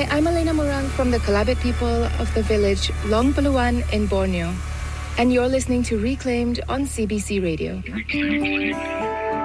Hi, I'm Elena Morang from the Kalabit people of the village Long Beluan in Borneo. And you're listening to Reclaimed on CBC Radio.